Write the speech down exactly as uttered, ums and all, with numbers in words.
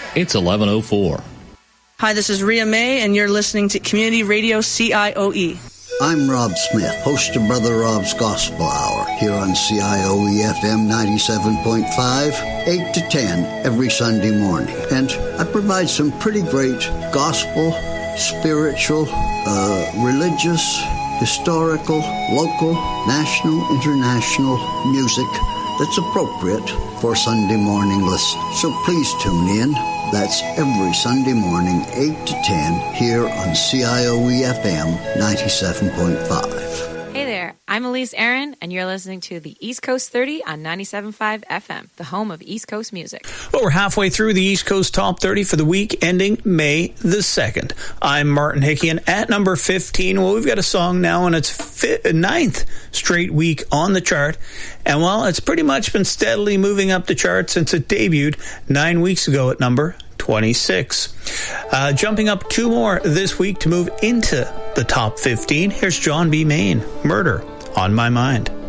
It's eleven oh four. Hi, this is Rhea May, and you're listening to Community Radio C I O E. I'm Rob Smith, host of Brother Rob's Gospel Hour, here on C I O E F M ninety-seven point five, eight to ten every Sunday morning. And I provide some pretty great gospel, spiritual, uh, religious, historical, local, national, international music that's appropriate for Sunday morning listening. So please tune in. That's every Sunday morning, eight to ten, here on C I O E F M ninety-seven point five. Hey there, I'm Elise Aaron, and you're listening to the East Coast thirty on ninety-seven point five F M, the home of East Coast music. Well, we're halfway through the East Coast Top thirty for the week ending May the second. I'm Martin Hickey, and at number fifteen, well, we've got a song now in its fifth, ninth straight week on the chart. And, well, it's pretty much been steadily moving up the chart since it debuted nine weeks ago at number twenty-six. Uh, jumping up two more this week to move into the top fifteen, here's John B. Maine, Murder on My Mind.